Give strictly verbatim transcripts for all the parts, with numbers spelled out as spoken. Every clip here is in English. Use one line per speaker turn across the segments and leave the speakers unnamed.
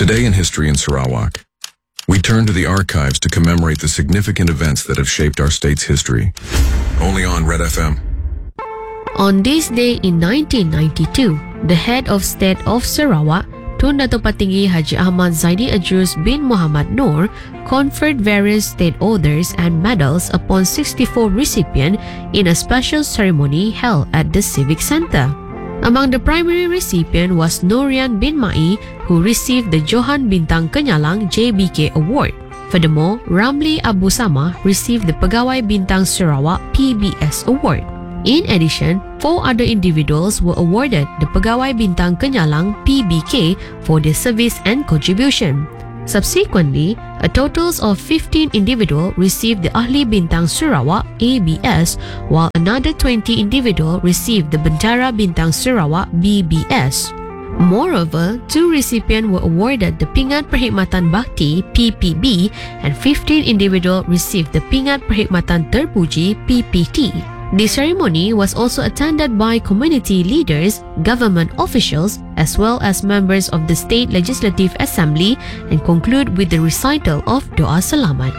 Today in History in Sarawak, we turn to the archives to commemorate the significant events that have shaped our state's history. Only on Red F M.
On this day in nineteen ninety-two, the head of state of Sarawak, Tun Dato' Patinggi Haji Ahmad Zaidi Ajrus bin Muhammad Noor, conferred various state orders and medals upon sixty-four recipients in a special ceremony held at the Civic Center. Among the primary recipients was Nurian bin Mai, who received the Johan Bintang Kenyalang J B K Award. Furthermore, Ramli Abu Sama received the Pegawai Bintang Sarawak P B S Award. In addition, four other individuals were awarded the Pegawai Bintang Kenyalang P B K for their service and contribution. Subsequently, a total of fifteen individuals received the Ahli Bintang Sarawak A B S, while another twenty individuals received the Bentara Bintang Sarawak B B S. Moreover, two recipients were awarded the Pingat Perkhidmatan Bakti P P B and fifteen individuals received the Pingat Perkhidmatan Terpuji P P T. The ceremony was also attended by community leaders, government officials, as well as members of the State Legislative Assembly, and conclude with the recital of Doa Selamat.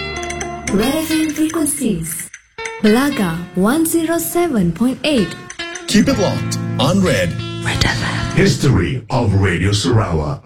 Red F M frequencies. Belaga one oh seven point eight.
Keep it locked on Red.
Red F M.
History of Radio Sarawak.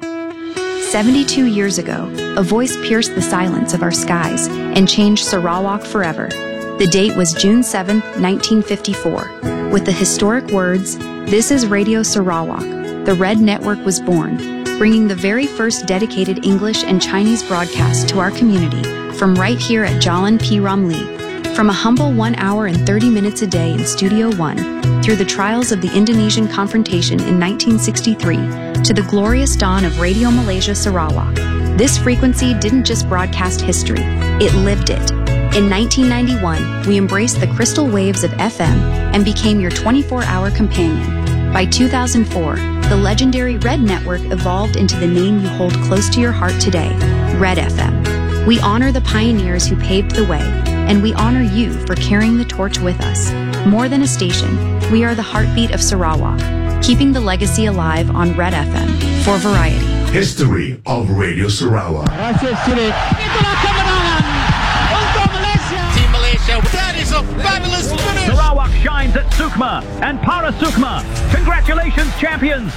seventy-two years ago, a voice pierced the silence of our skies and changed Sarawak forever. The date was June seventh, nineteen fifty-four. With the historic words, "This is Radio Sarawak," the Red Network was born, bringing the very first dedicated English and Chinese broadcast to our community from right here at Jalan P. Ramlee. From a humble one hour and thirty minutes a day in Studio One, through the trials of the Indonesian confrontation in nineteen sixty-three, to the glorious dawn of Radio Malaysia Sarawak, this frequency didn't just broadcast history, it lived it. In nineteen ninety-one, we embraced the crystal waves of F M and became your twenty-four hour companion. By two thousand four, the legendary Red Network evolved into the name you hold close to your heart today, Red F M. We honor the pioneers who paved the way, and we honor you for carrying the torch with us. More than a station, we are the heartbeat of Sarawak, keeping the legacy alive on Red F M for variety.
History of Radio Sarawak.
Itulah kemenangan untuk Malaysia. Team Malaysia, that is a fabulous finish.
Sarawak shines at Sukma and Para Sukma. Congratulations, champions.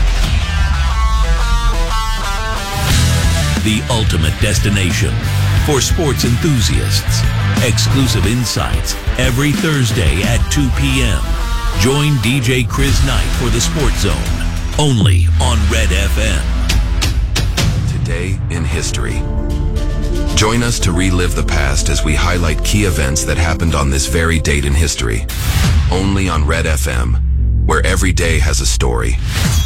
The ultimate destination for sports enthusiasts. Exclusive insights every Thursday at two p.m. Join D J Chris Knight for the Sports Zone, only on Red F M.
Today in History. Join us to relive the past as we highlight key events that happened on this very date in history. Only on Red F M, where every day has a story.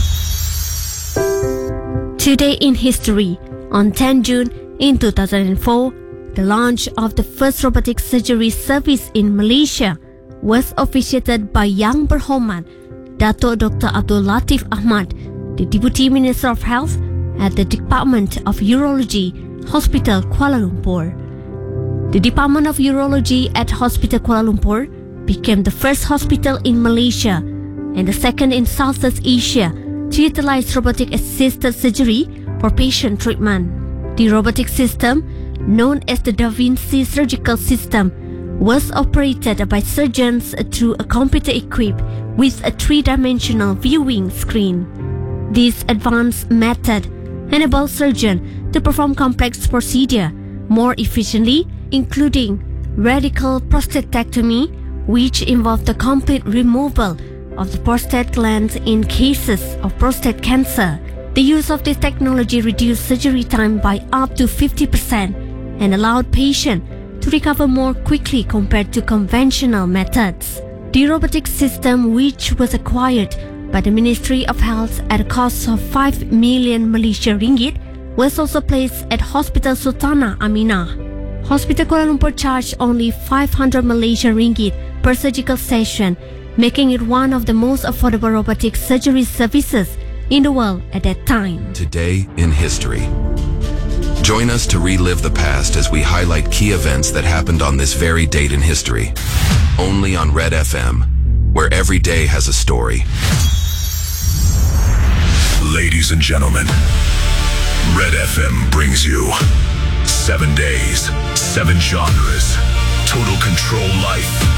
Today in History. On the tenth of June in two thousand four, the launch of the first robotic surgery service in Malaysia was officiated by Yang Berhormat Dato' Doctor Abdul Latif Ahmad, the Deputy Minister of Health at the Department of Urology, Hospital Kuala Lumpur. The Department of Urology at Hospital Kuala Lumpur became the first hospital in Malaysia and the second in Southeast Asia to utilize robotic-assisted surgery for patient treatment. The robotic system, known as the Da Vinci Surgical System, was operated by surgeons through a computer equipped with a three-dimensional viewing screen. This advanced method enables surgeons to perform complex procedures more efficiently, including radical prostatectomy, which involved the complete removal of the prostate gland in cases of prostate cancer. The use of this technology reduced surgery time by up to fifty percent and allowed patients to recover more quickly compared to conventional methods. The robotic system, which was acquired by the Ministry of Health at a cost of five million Malaysia ringgit, was also placed at Hospital Sultanah Aminah. Hospital Kuala Lumpur charged only five hundred Malaysia ringgit per surgical session, making it one of the most affordable robotic surgery services in the world at that time.
Today in History. Join us to relive the past as we highlight key events that happened on this very date in history. Only on Red F M, where every day has a story.
Ladies and gentlemen, F M brings you seven days, seven genres, total control life.